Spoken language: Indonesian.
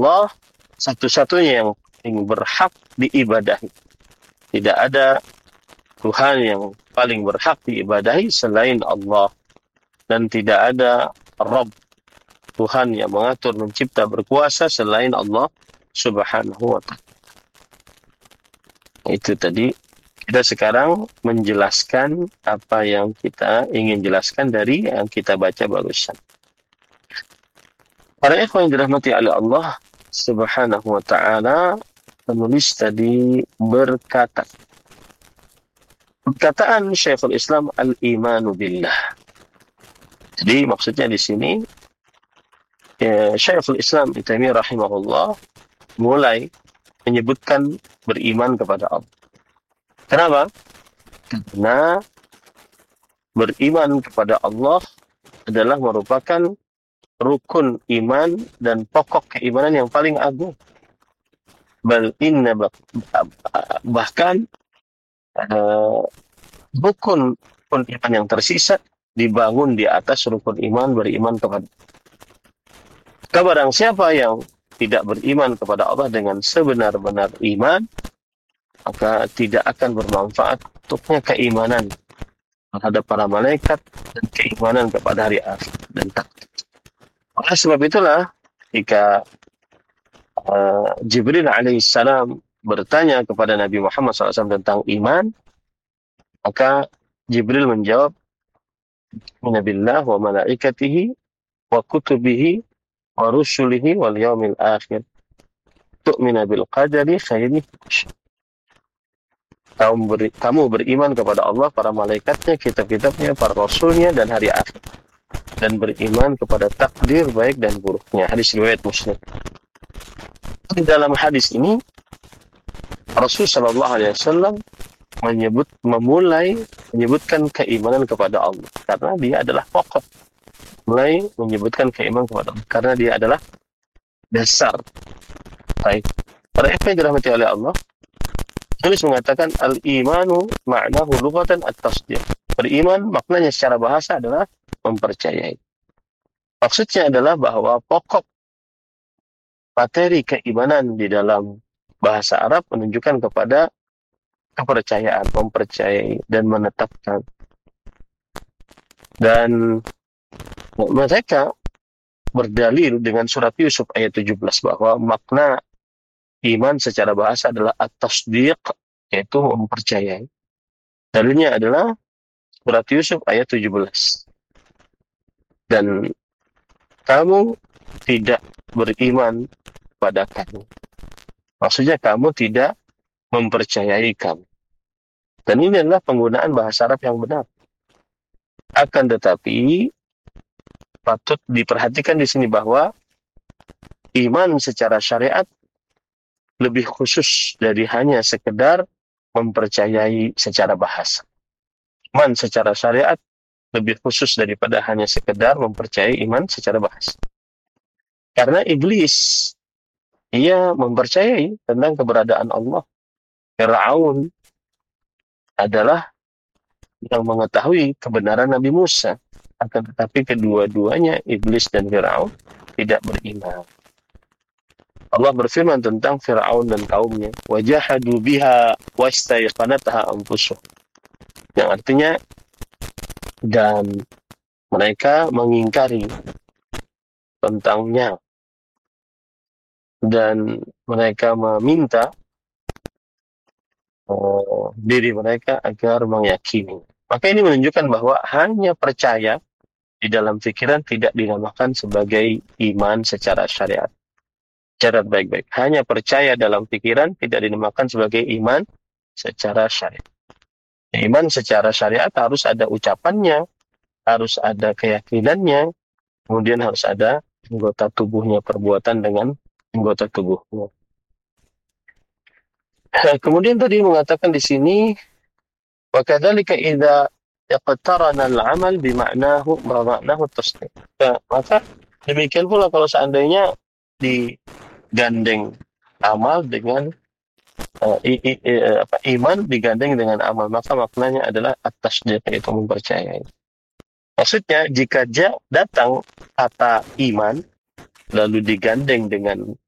Allah satu-satunya yang paling berhak diibadahi. Tidak ada Tuhan yang paling berhak diibadahi selain Allah. Dan tidak ada Rabb, Tuhan yang mengatur, mencipta, berkuasa selain Allah Subhanahu wa ta'ala. Itu tadi. Kita sekarang menjelaskan apa yang kita ingin jelaskan dari yang kita baca barusan. Para ikhwan yang dirahmati oleh Allah Subhanahu wa ta'ala, penulis tadi berkata, perkataan Syekhul Islam al-imanu billah. Jadi maksudnya di sini Syekhul Islam Ibnu Taimiyah rahimahullah mulai menyebutkan beriman kepada Allah. Kenapa? Karena beriman kepada Allah adalah merupakan rukun iman dan pokok keimanan yang paling agung. Bahkan rukun iman yang tersisa dibangun di atas rukun iman beriman kepada. Barang siapa yang tidak beriman kepada Allah dengan sebenar-benar iman, maka tidak akan bermanfaat untuknya keimanan terhadap para malaikat dan keimanan kepada hari akhir dan takdir. Oleh sebab itulah, jika Jibril alaihissalam bertanya kepada Nabi Muhammad SAW tentang iman, maka Jibril menjawab, "Inna billah wa malaikatihi wa kutubihi wa rusulihi wal yaumil akhir. Tu'mina bil qadari khairihi." Kamu beriman kepada Allah, para malaikatnya, kitab-kitabnya, para rasulnya, dan hari akhir. Dan beriman kepada takdir baik dan buruknya. Hadis riwayat Muslim. Dalam hadis ini, Rasulullah SAW menyebutkan keimanan kepada Allah. Karena dia adalah pokok. Mulai menyebutkan keimanan kepada Allah. Karena dia adalah dasar. Baik. Para ikhwan dirahmati oleh Allah, tulis mengatakan al-imanu ma'nahu lughatan at-tasdiq. Beriman maknanya secara bahasa adalah mempercayai. Maksudnya adalah bahwa pokok materi keimanan di dalam bahasa Arab menunjukkan kepada kepercayaan, mempercayai dan menetapkan. Dan mereka berdalil dengan surat Yusuf ayat 17 bahwa makna iman secara bahasa adalah at-tasdiq, yaitu mempercayai. Dalilnya adalah surat Yusuf ayat 17. Dan kamu tidak beriman pada kami. Maksudnya kamu tidak mempercayai kami. Dan ini adalah penggunaan bahasa Arab yang benar. Akan tetapi patut diperhatikan di sini bahwa iman secara syariat lebih khusus dari hanya sekedar mempercayai secara bahasa. Iman secara syariat lebih khusus daripada hanya sekedar mempercayai iman secara bahasa. Karena iblis, ia mempercayai tentang keberadaan Allah. Fir'aun adalah yang mengetahui kebenaran Nabi Musa. Akan tetapi kedua-duanya, iblis dan Fir'aun, tidak beriman. Allah berfirman tentang Fir'aun dan kaumnya, wajahadu biha wastaiqanatha anfusuhum, yang artinya dan mereka mengingkari tentangnya dan mereka meminta diri mereka agar meyakini. Maka ini menunjukkan bahwa hanya percaya di dalam pikiran tidak dinamakan sebagai iman secara syariat. Catat baik-baik. Hanya percaya dalam pikiran tidak dinamakan sebagai iman secara syariat. Iman secara syariat harus ada ucapannya, harus ada keyakinannya, kemudian harus ada anggota tubuhnya, perbuatan dengan anggota tubuhnya. Kemudian tadi mengatakan di sini, wa kadzalika idza iqtarana al-'amal bima'nahu at-tasdiq. Maka demikian pula kalau seandainya digandeng amal dengan iman digandeng dengan amal, maka maknanya adalah at-tasdiq, yaitu mempercayai. Maksudnya jika datang kata iman lalu digandeng dengan